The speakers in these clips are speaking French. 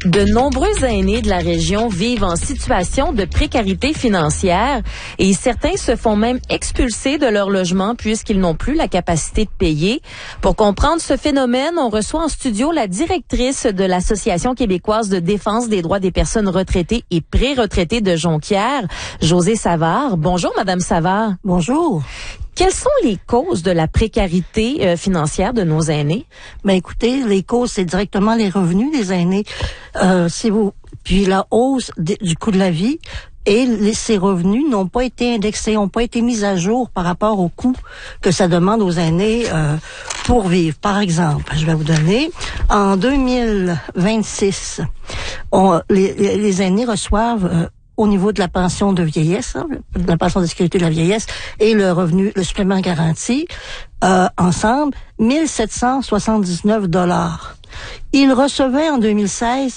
De nombreux aînés de la région vivent en situation de précarité financière et certains se font même expulser de leur logement puisqu'ils n'ont plus la capacité de payer. Pour comprendre ce phénomène, on reçoit en studio la directrice de l'Association québécoise de défense des droits des personnes retraitées et pré-retraitées de Jonquière, Josée Savard. Bonjour, Madame Savard. Bonjour. Quelles sont les causes de la précarité financière de nos aînés? Ben écoutez, les causes, c'est directement les revenus des aînés. Puis la hausse du coût de la vie et ces revenus n'ont pas été indexés, n'ont pas été mis à jour par rapport au coût que ça demande aux aînés pour vivre. Par exemple, je vais vous donner, en 2026, les aînés reçoivent au niveau de la pension de vieillesse, la pension de sécurité de la vieillesse et le revenu, le supplément garanti, ensemble, 1779 $. Ils recevaient en 2016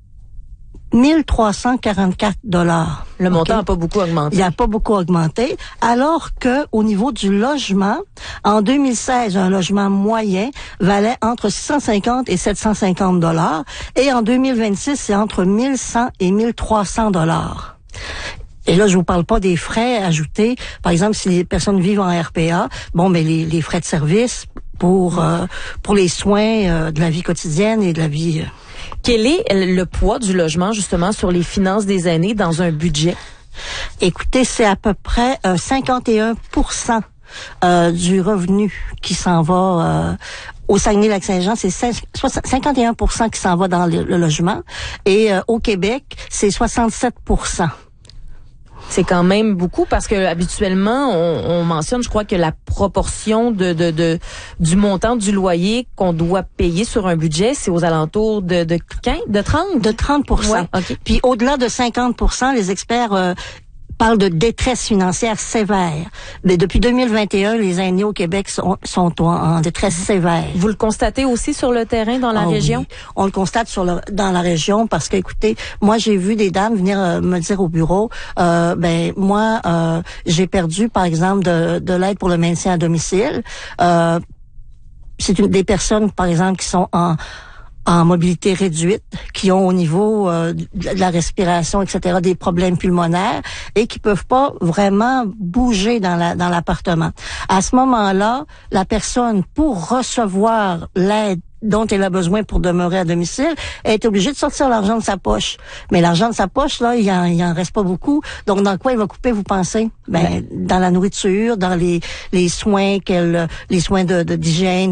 1344 $. Le montant n'a pas beaucoup augmenté. Il n'a pas beaucoup augmenté, alors que au niveau du logement, en 2016, un logement moyen valait entre 650 et 750 $, et en 2026, c'est entre 1100 et 1300 $. Et là, je vous parle pas des frais ajoutés. Par exemple, si les personnes vivent en RPA, les frais de service pour les soins de la vie quotidienne et de la vie. Quel est le poids du logement, justement, sur les finances des aînés dans un budget? Écoutez, c'est à peu près 51% du revenu qui s'en va au Saguenay-Lac-Saint-Jean, c'est 51% qui s'en va dans le logement. Et au Québec, c'est 67%. C'est quand même beaucoup parce que habituellement on mentionne, je crois que la proportion du montant du loyer qu'on doit payer sur un budget, c'est aux alentours de 30? De 30%. Ouais, okay. Puis au-delà de 50%, les experts parle de détresse financière sévère. Mais depuis 2021, les aînés au Québec sont en détresse sévère. Vous le constatez aussi sur le terrain dans la région? Oui. On le constate dans la région parce que, écoutez, moi j'ai vu des dames venir me dire au bureau, j'ai perdu par exemple de l'aide pour le maintien à domicile. C'est des personnes par exemple qui sont en mobilité réduite, qui ont au niveau de la respiration, etc., des problèmes pulmonaires et qui peuvent pas vraiment bouger dans l'appartement. À ce moment-là, la personne, pour recevoir l'aide dont elle a besoin pour demeurer à domicile, elle est obligée de sortir l'argent de sa poche. Mais l'argent de sa poche, là, il en reste pas beaucoup. Donc, dans quoi il va couper, vous pensez? Dans la nourriture, dans les soins les soins d'hygiène,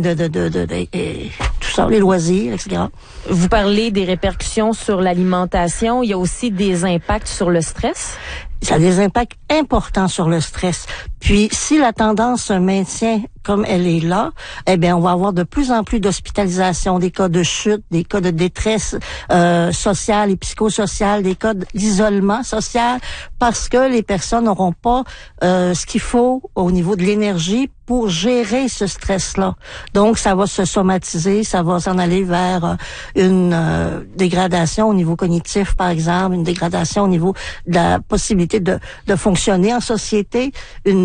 tout ça, les loisirs, etc. Vous parlez des répercussions sur l'alimentation. Il y a aussi des impacts sur le stress? Ça a des impacts importants sur le stress. Puis, si la tendance se maintient comme elle est là, on va avoir de plus en plus d'hospitalisation, des cas de chute, des cas de détresse sociale et psychosociale, des cas d'isolement social, parce que les personnes n'auront pas ce qu'il faut au niveau de l'énergie pour gérer ce stress-là. Donc, ça va se somatiser, ça va s'en aller vers une dégradation au niveau cognitif, par exemple, une dégradation au niveau de la possibilité de fonctionner en société,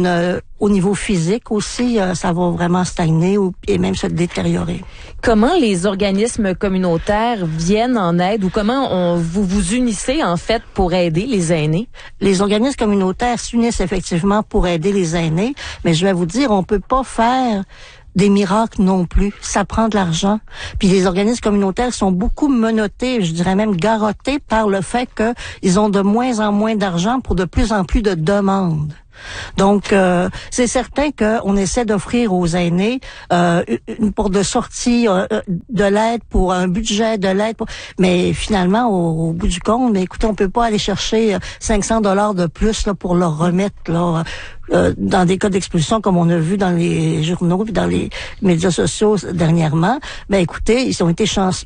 au niveau physique aussi, ça va vraiment stagner et même se détériorer. Comment les organismes communautaires viennent en aide ou comment vous vous unissez en fait pour aider les aînés? Les organismes communautaires s'unissent effectivement pour aider les aînés, mais je vais vous dire, on peut pas faire des miracles non plus. Ça prend de l'argent. Puis les organismes communautaires sont beaucoup menottés, je dirais même garrottés par le fait qu'ils ont de moins en moins d'argent pour de plus en plus de demandes. Donc, c'est certain qu'on essaie d'offrir aux aînés une porte de sortie, de l'aide pour un budget, de l'aide mais finalement, au bout du compte, écoutez, on peut pas aller chercher 500 $ de plus là pour leur remettre là. Dans des cas d'expulsion comme on a vu dans les journaux et dans les médias sociaux dernièrement, écoutez, ils ont été chanceux.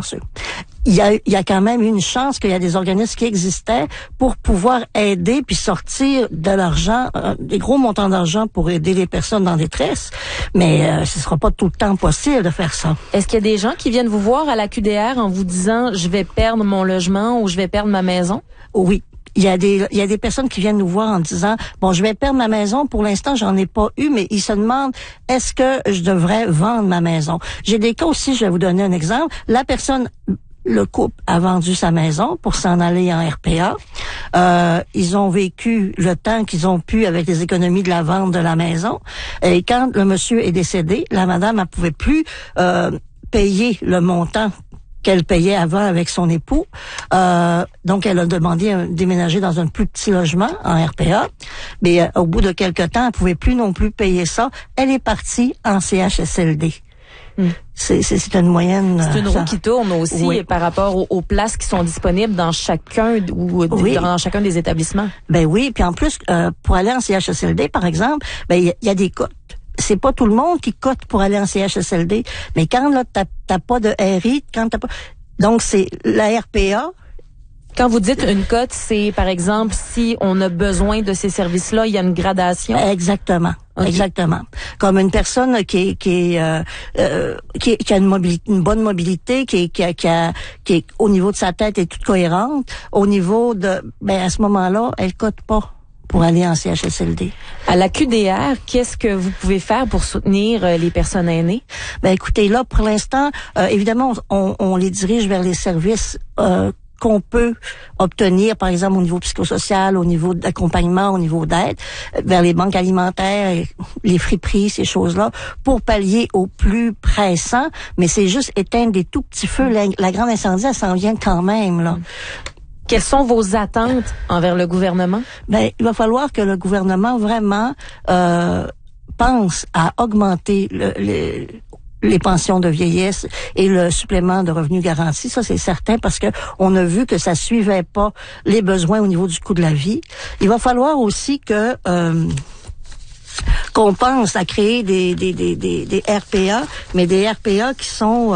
Il y a quand même une chance qu'il y a des organismes qui existaient pour pouvoir aider puis sortir de l'argent, des gros montants d'argent pour aider les personnes en détresse, mais ce sera pas tout le temps possible de faire ça. Est-ce qu'il y a des gens qui viennent vous voir à la QDR en vous disant je vais perdre mon logement ou je vais perdre ma maison? Oui. Il y a des personnes qui viennent nous voir en disant je vais perdre ma maison, pour l'instant j'en ai pas eu, mais ils se demandent est-ce que je devrais vendre ma maison. J'ai des cas aussi, je vais vous donner un exemple. La personne le couple a vendu sa maison pour s'en aller en RPA. Ils ont vécu le temps qu'ils ont pu avec les économies de la vente de la maison. Et quand le monsieur est décédé, la madame, elle pouvait plus payer le montant qu'elle payait avant avec son époux. Donc, elle a demandé à déménager dans un plus petit logement en RPA. Mais au bout de quelque temps, elle pouvait plus non plus payer ça. Elle est partie en CHSLD. C'est une moyenne. C'est une roue qui tourne aussi, oui, par rapport aux places qui sont disponibles dans chacun dans chacun des établissements. Ben oui, puis en plus pour aller en CHSLD par exemple, ben il y a des cotes. C'est pas tout le monde qui cote pour aller en CHSLD, mais quand là t'as pas de RI, quand t'as pas, donc c'est la RPA. Quand vous dites une cote, c'est par exemple si on a besoin de ces services-là, il y a une gradation. Exactement. Okay. Exactement. Comme une personne qui a une bonne mobilité, qui est au niveau de sa tête est toute cohérente, au niveau de, ben à ce moment-là, elle cote pas pour aller en CHSLD. À la QDR, qu'est-ce que vous pouvez faire pour soutenir les personnes aînées? Ben écoutez, là pour l'instant, évidemment, on les dirige vers les services qu'on peut obtenir, par exemple, au niveau psychosocial, au niveau d'accompagnement, au niveau d'aide, vers les banques alimentaires, les friperies, ces choses-là, pour pallier au plus pressant, mais c'est juste éteindre des tout petits feux. La grande incendie, elle s'en vient quand même, là. Quelles sont vos attentes envers le gouvernement? Ben, il va falloir que le gouvernement vraiment pense à augmenter les pensions de vieillesse et le supplément de revenus garanti, ça c'est certain, parce que on a vu que ça suivait pas les besoins au niveau du coût de la vie. Il va falloir aussi que qu'on pense à créer des RPA, mais des RPA qui sont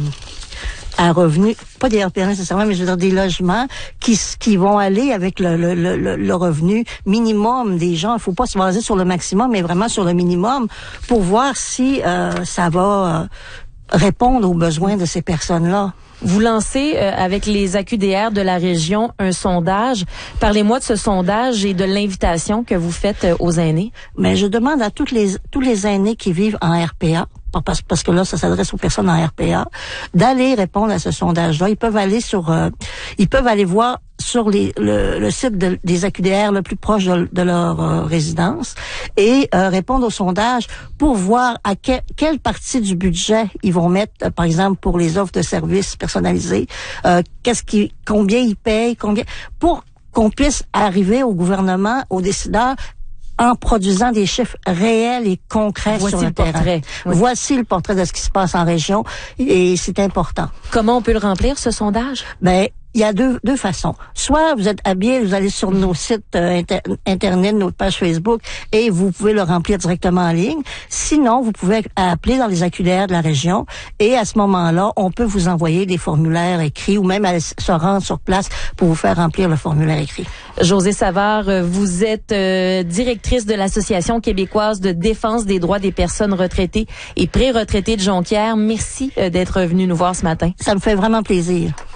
à revenus, pas des RPA nécessairement, mais je veux dire des logements qui vont aller avec le revenu minimum des gens. Il faut pas se baser sur le maximum, mais vraiment sur le minimum pour voir si ça va répondre aux besoins de ces personnes-là. Vous lancez avec les AQDR de la région un sondage. Parlez-moi de ce sondage et de l'invitation que vous faites aux aînés. Mais je demande à tous les aînés qui vivent en RPA, parce que là, ça s'adresse aux personnes en RPA, d'aller répondre à ce sondage-là. Ils peuvent aller voir sur le site des AQDR le plus proche de leur résidence et répondre au sondage pour voir à quelle partie du budget ils vont mettre, par exemple, pour les offres de services personnalisés, combien ils payent, pour qu'on puisse arriver au gouvernement, aux décideurs, en produisant des chiffres réels et concrets sur le terrain. Oui. Voici le portrait de ce qui se passe en région et c'est important. Comment on peut le remplir, ce sondage? Ben, il y a deux façons. Soit vous êtes habile, vous allez sur nos sites internet, notre page Facebook, et vous pouvez le remplir directement en ligne. Sinon, vous pouvez appeler dans les AQDR de la région, et à ce moment-là, on peut vous envoyer des formulaires écrits, ou même aller se rendre sur place pour vous faire remplir le formulaire écrit. Josée Savard, vous êtes directrice de l'Association québécoise de défense des droits des personnes retraitées et pré-retraitées de Jonquière. Merci d'être venue nous voir ce matin. Ça me fait vraiment plaisir.